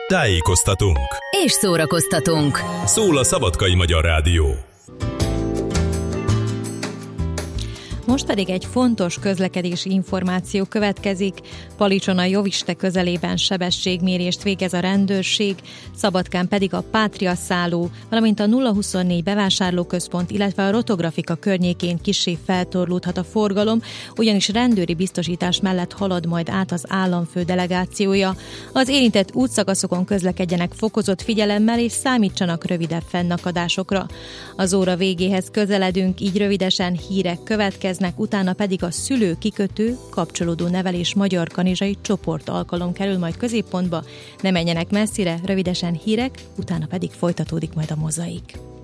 Tájékoztatunk és szórakoztatunk. Szól a Szabadkai Magyar Rádió. Most pedig egy fontos közlekedési információ következik. Palicson a Joviste közelében sebességmérést végez a rendőrség, Szabadkán pedig a Pátria szálló, valamint a 024 bevásárlóközpont, illetve a Rotografika környékén kissé feltorlódhat a forgalom, ugyanis rendőri biztosítás mellett halad majd át az államfő delegációja. Az érintett útszakaszokon közlekedjenek fokozott figyelemmel és számítsanak rövidebb fennakadásokra. Az óra végéhez közeledünk, így rövidesen hírek következnek, utána pedig a szülő kikötő kapcsolódó nevelés magyar kanizsai csoport alkalom kerül majd középpontba. Ne menjenek messzire, rövidesen hírek, utána pedig folytatódik majd a mozaik.